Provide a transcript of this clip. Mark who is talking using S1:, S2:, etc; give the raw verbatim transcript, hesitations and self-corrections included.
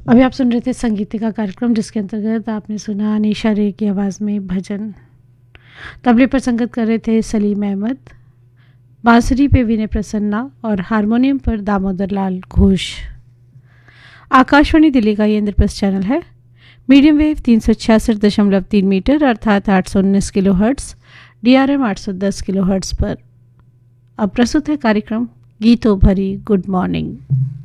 S1: अभी आप सुन रहे थे संगीतिका कार्यक्रम, जिसके अंतर्गत आपने सुना अनीशा रे की आवाज़ में भजन। तबले पर संगत कर रहे थे सलीम अहमद, बांसुरी पे विनय प्रसन्ना और हारमोनियम पर दामोदर लाल घोष। आकाशवाणी दिल्ली का ये इंद्रप्रस्थ चैनल है। मीडियम वेव तीन सौ छियासठ दशमलव तीन मीटर अर्थात आठ सौ उन्नीस kilo hertz, D R M आठ सौ दस किलो हर्ट्स पर अब प्रस्तुत है कार्यक्रम गीतों भरी गुड मॉर्निंग।